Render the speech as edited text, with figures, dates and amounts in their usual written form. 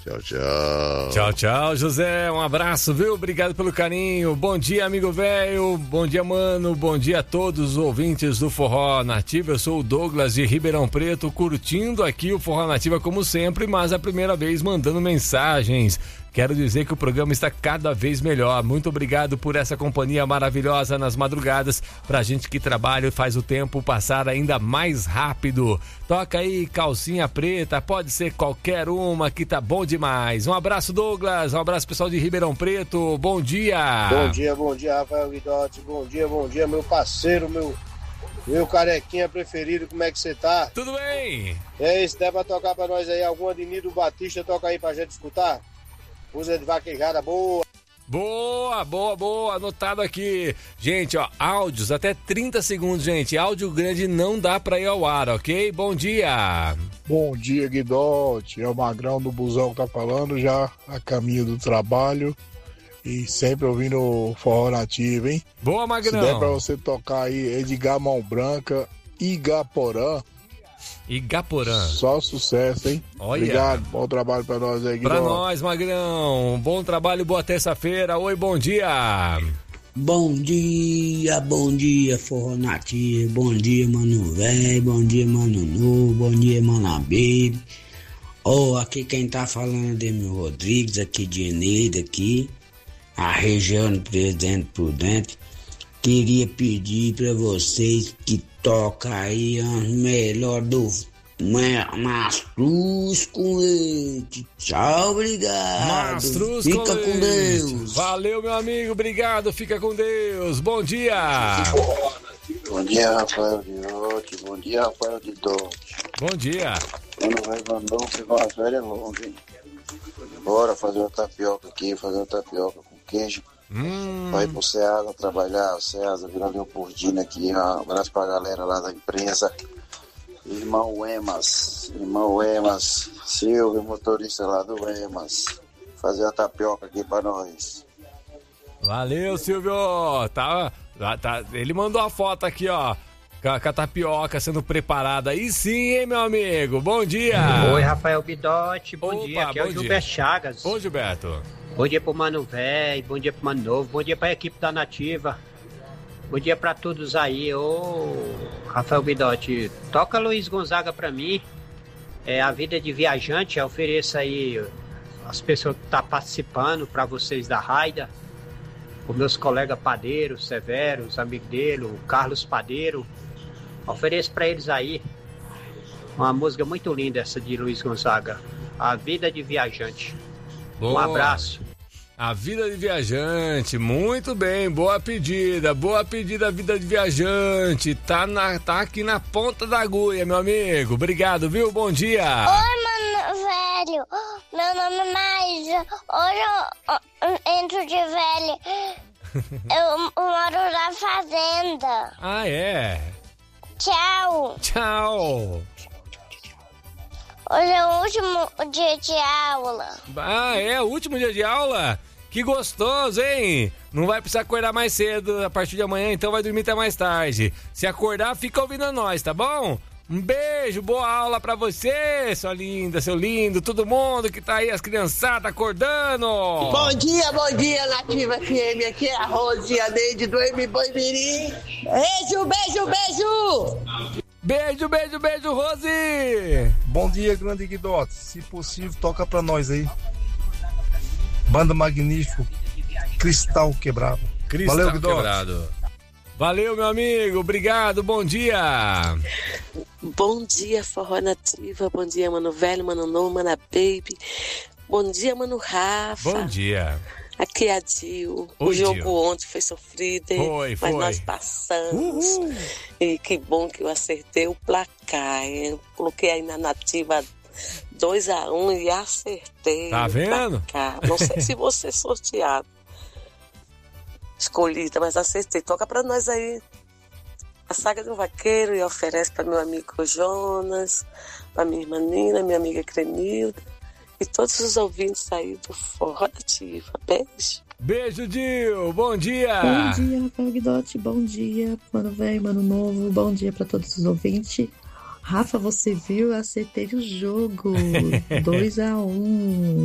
Tchau, tchau. Tchau, tchau, José. Um abraço, viu? Obrigado pelo carinho. Bom dia, amigo velho. Bom dia, mano. Bom dia a todos os ouvintes do Forró Nativa. Eu sou o Douglas de Ribeirão Preto, curtindo aqui o Forró Nativa como sempre, mas a primeira vez mandando mensagens. Quero dizer que o programa está cada vez melhor. Muito obrigado por essa companhia maravilhosa nas madrugadas. Pra gente que trabalha e faz o tempo passar ainda mais rápido. Toca aí, calcinha preta, pode ser qualquer uma que tá bom demais. Um abraço, Douglas. Um abraço, pessoal de Ribeirão Preto. Bom dia. Bom dia, Rafael Guidotti. Bom dia, meu parceiro, meu carequinha preferido. Como é que você tá? Tudo bem? É, se der pra tocar pra nós aí alguma de Nido Batista, toca aí pra gente escutar. Música de vaquejada boa. Boa, anotado aqui. Gente, ó, áudios até 30 segundos, gente. Áudio grande não dá pra ir ao ar, ok? Bom dia. Bom dia, Guidotti. É o Magrão do Busão que tá falando, já a caminho do trabalho e sempre ouvindo o Forró Nativo, hein? Boa, Magrão. Se der pra você tocar aí Edgar Mão Branca, Igaporã. Só sucesso, hein? Olha. Obrigado, bom trabalho pra nós aí, Guidotti. Pra nós, Magrão. Bom trabalho, boa terça-feira. Oi, bom dia. Bom dia, Forró Nativo. Bom dia, mano velho. Bom dia, mano novo. Bom dia, mano baby. Aqui quem tá falando é Demir Rodrigues, aqui de Eneida, aqui. A região do Presidente Prudente. Queria pedir pra vocês que toca aí as melhor do Mastruz com leite. Tchau, obrigado. Mastruz Fica com Deus. Valeu, meu amigo, obrigado. Fica com Deus. Bom dia. Bom dia, Rafael Guidotti. Bom dia, Rafael Guidotti. Bom dia. Quando vai mandar pegar umas férias longas, hein? Bora fazer uma tapioca aqui, fazer uma tapioca com queijo. Vai ir pro Ceasa trabalhar, o Ceasa, Vila Leopoldina aqui, um abraço pra galera lá da empresa. Irmão Emas, Silvio, motorista lá do Emas, fazer a tapioca aqui pra nós. Valeu, Silvio. Tá, ele mandou a foto aqui, ó, com a tapioca sendo preparada. Aí sim, hein, meu amigo? Bom dia. Oi, Rafael Guidotti, bom dia. Aqui é o Gilberto Chagas. Ô, Gilberto. Bom dia pro Mano Velho, bom dia pro Mano Novo, bom dia pra equipe da Nativa. Bom dia pra todos aí. Rafael Guidotti, toca Luiz Gonzaga pra mim. A vida de viajante, ofereça aí as pessoas que estão participando pra vocês da Raida. Os meus colegas padeiros, Severo, os amigos dele, o Carlos Padeiro. Ofereço pra eles aí uma música muito linda essa de Luiz Gonzaga. A vida de viajante. Boa. Um abraço. A vida de viajante, muito bem, boa pedida, vida de viajante, tá aqui na ponta da agulha, meu amigo, obrigado, viu, bom dia. Oi, mano velho, meu nome é Maísa, hoje eu entro de velho, eu moro na fazenda. Ah, é? Tchau. Hoje é o último dia de aula. Ah, é? O último dia de aula? Que gostoso, hein? Não vai precisar acordar mais cedo a partir de amanhã, então vai dormir até mais tarde. Se acordar, fica ouvindo a nós, tá bom? Um beijo, boa aula pra você, sua linda, seu lindo, todo mundo que tá aí, as criançadas acordando. Bom dia, Nativa FM, aqui é a Rosinha Neide do M Boi Mirim. Beijo, Rose! Bom dia, grande Guidotti. Se possível, toca pra nós aí. Banda Magnífico, Cristal Quebrado. Valeu, Guidotti. Valeu, meu amigo. Obrigado, bom dia. Bom dia, Forró Nativa. Bom dia, Mano Velho, Mano Novo, Mana Baby. Bom dia, Mano Rafa. Bom dia. Aqui é a Dil. Oi, o jogo Dil. Ontem foi sofrido, hein? Mas nós passamos. Uhul. E que bom que eu acertei o placar, hein? Coloquei aí na Nativa 2-1 e acertei. Tá vendo? Não sei se você sorteado. Escolhida, mas acertei. Toca pra nós aí. A Saga do Vaqueiro e oferece pra meu amigo Jonas, pra minha irmã Nina, minha amiga Cremilda e todos os ouvintes aí do Forró Nativa. Beijo. Beijo, Dil. Bom dia. Bom dia, Rafael Guidotti. Bom dia, Mano Velho, Mano Novo. Bom dia pra todos os ouvintes. Rafa, você viu? Eu acertei o jogo. 2-1.